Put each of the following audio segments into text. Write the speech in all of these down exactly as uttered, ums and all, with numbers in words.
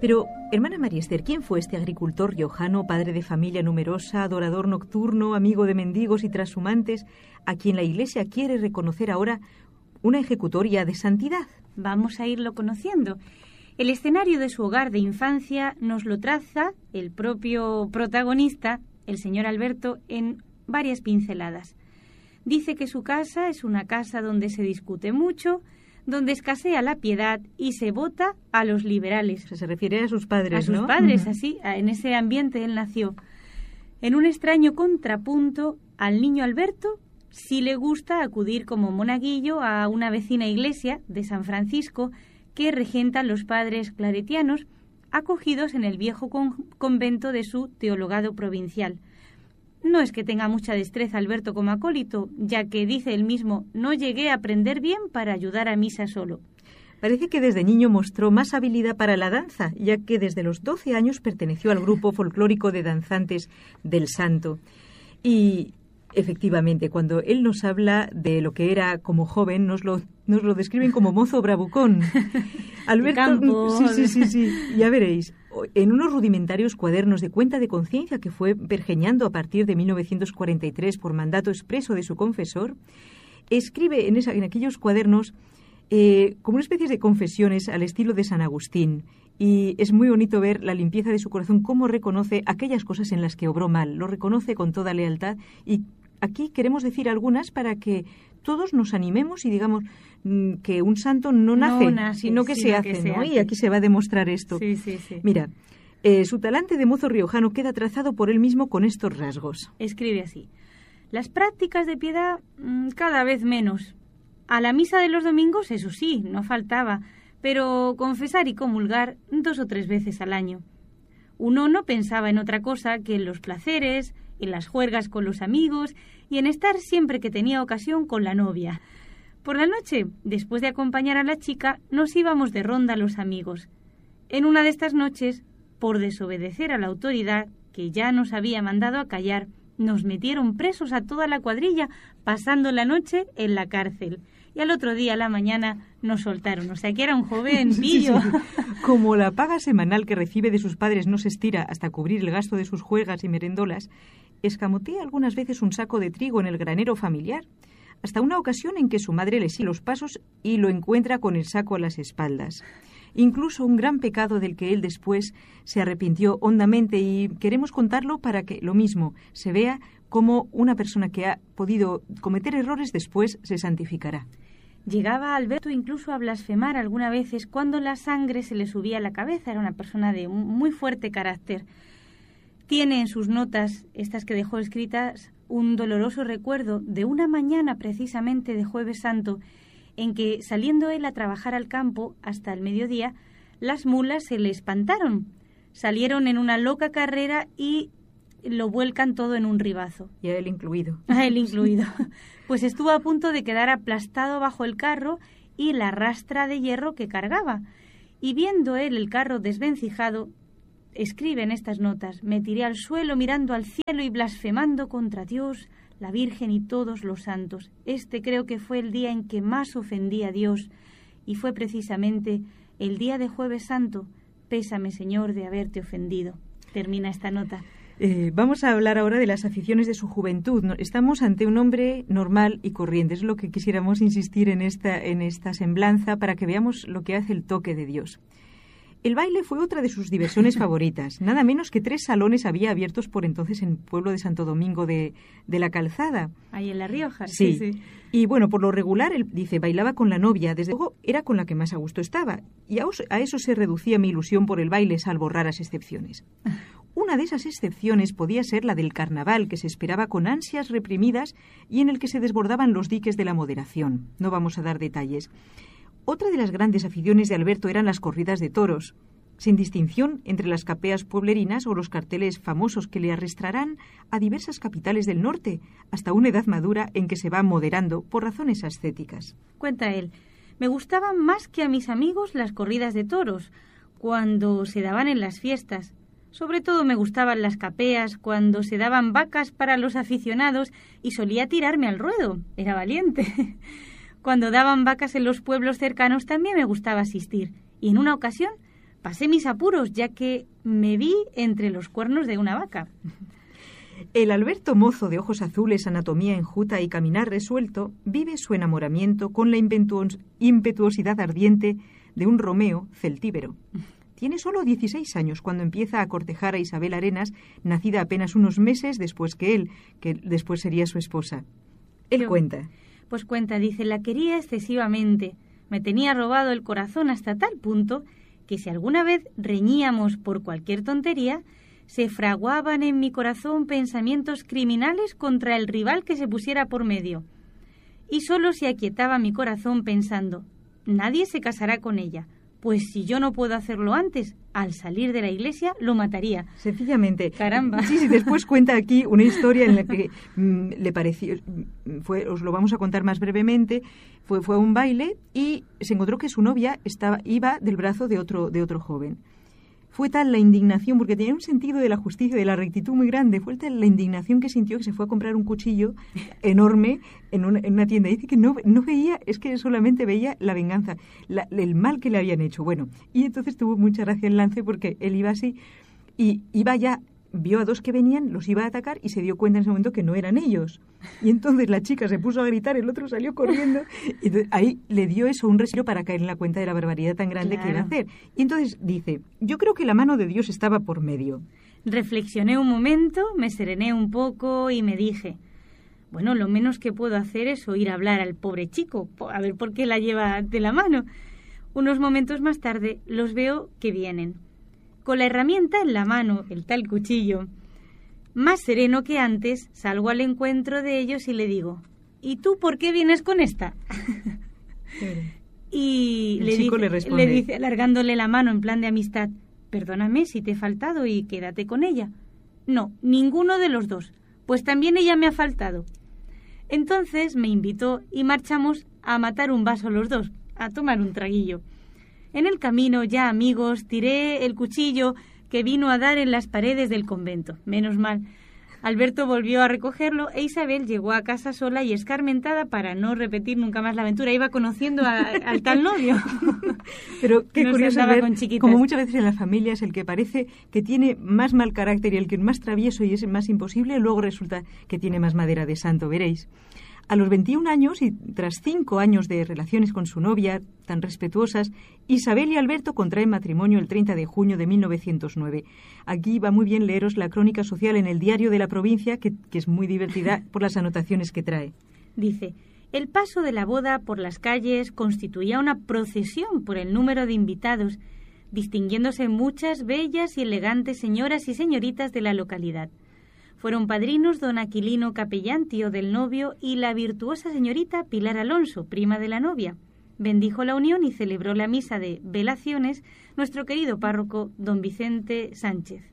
Pero, hermana María Esther, ¿quién fue este agricultor riojano, padre de familia numerosa, adorador nocturno, amigo de mendigos y trashumantes, a quien la Iglesia quiere reconocer ahora una ejecutoria de santidad? Vamos a irlo conociendo. El escenario de su hogar de infancia nos lo traza el propio protagonista, el señor Alberto, en varias pinceladas. Dice que su casa es una casa donde se discute mucho, donde escasea la piedad y se vota a los liberales. O sea, se refiere a sus padres, A sus ¿no? padres, Uh-huh. así, en ese ambiente él nació. En un extraño contrapunto, al niño Alberto sí le gusta acudir como monaguillo a una vecina iglesia de San Francisco que regentan los padres claretianos, acogidos en el viejo con- convento de su teologado provincial. No es que tenga mucha destreza Alberto como acólito, ya que, dice él mismo, no llegué a aprender bien para ayudar a misa solo. Parece que desde niño mostró más habilidad para la danza, ya que desde los doce años perteneció al grupo folclórico de danzantes del Santo. Y efectivamente, cuando él nos habla de lo que era como joven, nos lo, nos lo describen como mozo bravucón. Alberto, campo. sí, sí, sí, sí, ya veréis. En unos rudimentarios cuadernos de cuenta de conciencia que fue pergeñando a partir de mil novecientos cuarenta y tres por mandato expreso de su confesor, escribe en, esa, en aquellos cuadernos eh, como una especie de confesiones al estilo de San Agustín. Y es muy bonito ver la limpieza de su corazón, cómo reconoce aquellas cosas en las que obró mal, lo reconoce con toda lealtad. Y aquí queremos decir algunas para que todos nos animemos y digamos mm, que un santo no nace, No nace, sino que sino se hace, que se ¿no? hace. Y aquí se va a demostrar esto. Sí, sí, sí. Mira, eh, su talante de mozo riojano queda trazado por él mismo con estos rasgos. Escribe así. Las prácticas de piedad mmm, cada vez menos. A la misa de los domingos, eso sí, no faltaba, pero confesar y comulgar dos o tres veces al año. Uno no pensaba en otra cosa que en los placeres, en las juergas con los amigos y en estar siempre que tenía ocasión con la novia. Por la noche, después de acompañar a la chica, nos íbamos de ronda los amigos. En una de estas noches, por desobedecer a la autoridad, que ya nos había mandado a callar, nos metieron presos a toda la cuadrilla, pasando la noche en la cárcel. Y al otro día, a la mañana, nos soltaron. O sea, que era un joven pillo. Sí, sí, sí. Como la paga semanal que recibe de sus padres no se estira hasta cubrir el gasto de sus juegas y merendolas, escamotea algunas veces un saco de trigo en el granero familiar, hasta una ocasión en que su madre le sigue los pasos y lo encuentra con el saco a las espaldas. Incluso un gran pecado del que él después se arrepintió hondamente, y queremos contarlo para que, lo mismo, se vea cómo una persona que ha podido cometer errores después se santificará. Llegaba Alberto incluso a blasfemar algunas veces cuando la sangre se le subía a la cabeza. Era una persona de un muy fuerte carácter. Tiene en sus notas, estas que dejó escritas, un doloroso recuerdo de una mañana precisamente de Jueves Santo, en que, saliendo él a trabajar al campo hasta el mediodía, las mulas se le espantaron. Salieron en una loca carrera y lo vuelcan todo en un ribazo. Y a él incluido. A él incluido. Pues estuvo a punto de quedar aplastado bajo el carro y la rastra de hierro que cargaba. Y viendo él el carro desvencijado, escribe en estas notas: me tiré al suelo mirando al cielo y blasfemando contra Dios, la Virgen y todos los santos. Este creo que fue el día en que más ofendí a Dios, y fue precisamente el día de Jueves Santo. Pésame, Señor, de haberte ofendido. Termina esta nota. Eh, vamos a hablar ahora de las aficiones de su juventud. Estamos ante un hombre normal y corriente. Es lo que quisiéramos insistir en esta, en esta semblanza para que veamos lo que hace el toque de Dios. El baile fue otra de sus diversiones favoritas. Nada menos que tres salones había abiertos por entonces en el pueblo de Santo Domingo de, de la Calzada. Ahí en La Rioja. Sí. sí, sí. Y bueno, por lo regular, él dice, bailaba con la novia. Desde luego era con la que más a gusto estaba. Y a, a eso se reducía mi ilusión por el baile, salvo raras excepciones. Una de esas excepciones podía ser la del carnaval, que se esperaba con ansias reprimidas y en el que se desbordaban los diques de la moderación. No vamos a dar detalles. Otra de las grandes aficiones de Alberto eran las corridas de toros, sin distinción entre las capeas pueblerinas o los carteles famosos que le arrastrarán a diversas capitales del norte, hasta una edad madura en que se va moderando por razones ascéticas. Cuenta él: me gustaban más que a mis amigos las corridas de toros, cuando se daban en las fiestas. Sobre todo me gustaban las capeas, cuando se daban vacas para los aficionados, y solía tirarme al ruedo. Era valiente. Cuando daban vacas en los pueblos cercanos también me gustaba asistir, y en una ocasión Pasé mis apuros, ya que me vi entre los cuernos de una vaca. El Alberto mozo de ojos azules, anatomía enjuta y caminar resuelto vive su enamoramiento con la impetuos- impetuosidad ardiente de un Romeo celtíbero. Tiene solo dieciséis años cuando empieza a cortejar a Isabel Arenas, nacida apenas unos meses después que él, que después sería su esposa. Él Yo- cuenta. Pues cuenta, dice, la quería excesivamente. Me tenía robado el corazón hasta tal punto que si alguna vez reñíamos por cualquier tontería, se fraguaban en mi corazón pensamientos criminales contra el rival que se pusiera por medio. Y solo se aquietaba mi corazón pensando, nadie se casará con ella, pues si yo no puedo hacerlo antes, al salir de la iglesia lo mataría. Sencillamente. Caramba. Sí, sí, después cuenta aquí una historia en la que mm, le pareció, mm, fue, os lo vamos a contar más brevemente, fue, fue a un baile y se encontró que su novia estaba, iba del brazo de otro, de otro joven. Fue tal la indignación, porque tenía un sentido de la justicia, de la rectitud muy grande, fue tal la indignación que sintió que se fue a comprar un cuchillo enorme en una, en una tienda. Dice que no, no veía, es que solamente veía la venganza, la, el mal que le habían hecho. Bueno, y entonces tuvo mucha gracia el lance porque él iba así y iba ya, vio a dos que venían, los iba a atacar y se dio cuenta en ese momento que no eran ellos. Y entonces la chica se puso a gritar, el otro salió corriendo y entonces ahí le dio eso un respiro para caer en la cuenta de la barbaridad tan grande Claro. que iba a hacer. Y entonces dice, yo creo que la mano de Dios estaba por medio. Reflexioné un momento, me serené un poco y me dije, bueno, lo menos que puedo hacer es oír hablar al pobre chico, po- a ver por qué la lleva de la mano. Unos momentos más tarde los veo que vienen. Con la herramienta en la mano, el tal cuchillo. Más sereno que antes, salgo al encuentro de ellos y le digo, ¿y tú por qué vienes con esta? Y El le chico dice, le responde. le dice, alargándole la mano en plan de amistad, perdóname si te he faltado y quédate con ella. No, ninguno de los dos, pues también ella me ha faltado. Entonces me invitó y marchamos a matar un vaso los dos, a tomar un traguillo. En el camino, ya amigos, tiré el cuchillo que vino a dar en las paredes del convento. Menos mal. Alberto volvió a recogerlo e Isabel llegó a casa sola y escarmentada para no repetir nunca más la aventura. Iba conociendo a- al tal novio. Pero qué No se curioso andaba ver, con chiquitas. como muchas veces en las familias, el que parece que tiene más mal carácter y el que es más travieso y es más imposible, luego resulta que tiene más madera de santo, veréis. A los veintiún años y tras cinco años de relaciones con su novia, tan respetuosas, Isabel y Alberto contraen matrimonio el treinta de junio de mil novecientos nueve. Aquí va muy bien leeros la crónica social en el Diario de la Provincia, que, que es muy divertida por las anotaciones que trae. Dice, el paso de la boda por las calles constituía una procesión por el número de invitados, distinguiéndose muchas bellas y elegantes señoras y señoritas de la localidad. Fueron padrinos don Aquilino Capellán, tío del novio, y la virtuosa señorita Pilar Alonso, prima de la novia. Bendijo la unión y celebró la misa de velaciones nuestro querido párroco don Vicente Sánchez.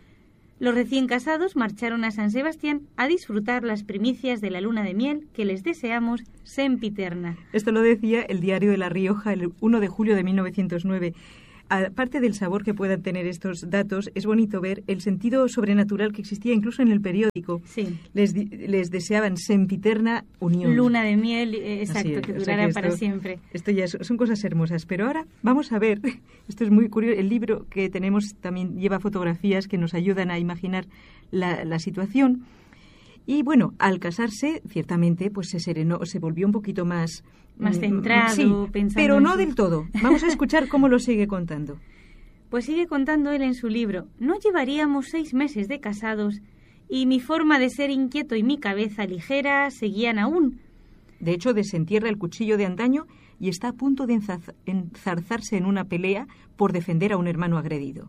Los recién casados marcharon a San Sebastián a disfrutar las primicias de la luna de miel que les deseamos sempiterna. Esto lo decía el Diario de La Rioja el uno de julio de mil novecientos nueve. Aparte del sabor que puedan tener estos datos, es bonito ver el sentido sobrenatural que existía incluso en el periódico. Sí. Les, di- les deseaban sempiterna unión. Luna de miel, eh, exacto, Así es, que o sea durara que para esto- siempre. Esto ya es- son cosas hermosas. Pero ahora vamos a ver, esto es muy curioso, el libro que tenemos también lleva fotografías que nos ayudan a imaginar la, la situación. Y bueno, al casarse, ciertamente, pues se serenó, se volvió un poquito más... Más mm, centrado, sí, pensando pero en no su- del todo. Vamos a escuchar cómo lo sigue contando. Pues sigue contando él en su libro, no llevaríamos seis meses de casados y mi forma de ser inquieto y mi cabeza ligera seguían aún. De hecho, desentierra el cuchillo de antaño y está a punto de enzaz- enzarzarse en una pelea por defender a un hermano agredido.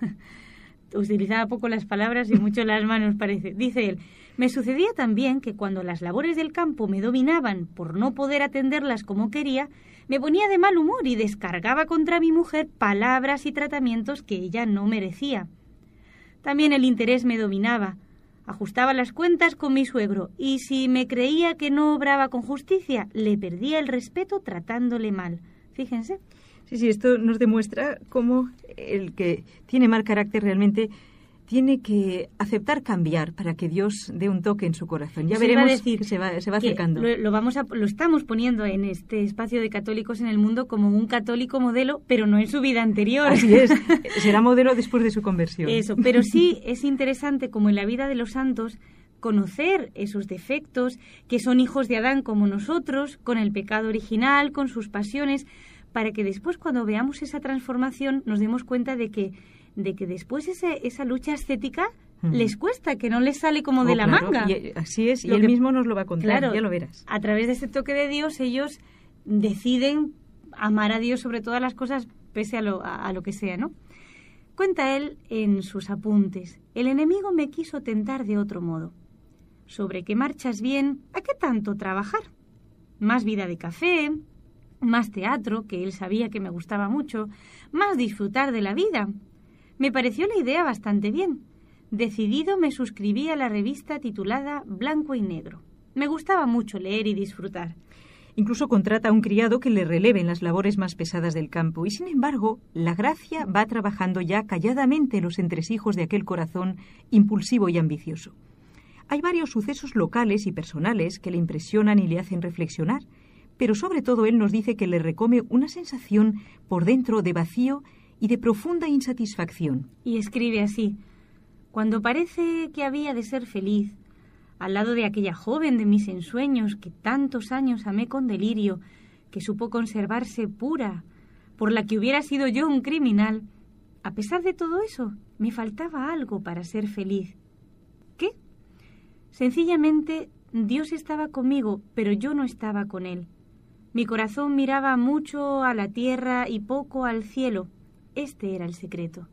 Utilizaba poco las palabras y mucho las manos, parece. Dice él, me sucedía también que cuando las labores del campo me dominaban por no poder atenderlas como quería, me ponía de mal humor y descargaba contra mi mujer palabras y tratamientos que ella no merecía. También el interés me dominaba. Ajustaba las cuentas con mi suegro y si me creía que no obraba con justicia, le perdía el respeto tratándole mal. Fíjense. Sí, sí, esto nos demuestra cómo el que tiene mal carácter realmente tiene que aceptar cambiar para que Dios dé un toque en su corazón. Ya Eso veremos iba a decir que se va, se va que acercando. Lo, lo, vamos a, lo estamos poniendo en este espacio de católicos en el mundo como un católico modelo, pero no en su vida anterior. Así es, será modelo después de su conversión. Eso, pero sí es interesante, como en la vida de los santos, conocer esos defectos, que son hijos de Adán como nosotros, con el pecado original, con sus pasiones, para que después, cuando veamos esa transformación, nos demos cuenta de que de que después esa, esa lucha ascética mm. les cuesta, que no les sale como oh, de la claro. manga. Y, así es, lo y él que, mismo nos lo va a contar, claro, ya lo verás. A través de ese toque de Dios, ellos deciden amar a Dios sobre todas las cosas, pese a lo, a, a lo que sea, ¿no? Cuenta él en sus apuntes: el enemigo me quiso tentar de otro modo. Sobre que marchas bien, ¿a qué tanto trabajar? Más vida de café, más teatro, que él sabía que me gustaba mucho, más disfrutar de la vida. Me pareció la idea bastante bien. Decidido me suscribí a la revista titulada Blanco y Negro. Me gustaba mucho leer y disfrutar. Incluso contrata a un criado que le releve en las labores más pesadas del campo. Y sin embargo, la gracia va trabajando ya calladamente en los entresijos de aquel corazón impulsivo y ambicioso. Hay varios sucesos locales y personales que le impresionan y le hacen reflexionar, pero sobre todo él nos dice que le recome una sensación por dentro de vacío y de profunda insatisfacción. Y escribe así: cuando parece que había de ser feliz, al lado de aquella joven de mis ensueños que tantos años amé con delirio, que supo conservarse pura, por la que hubiera sido yo un criminal, a pesar de todo eso, me faltaba algo para ser feliz. ¿Qué? Sencillamente, Dios estaba conmigo, pero yo no estaba con él. Mi corazón miraba mucho a la tierra y poco al cielo. Este era el secreto.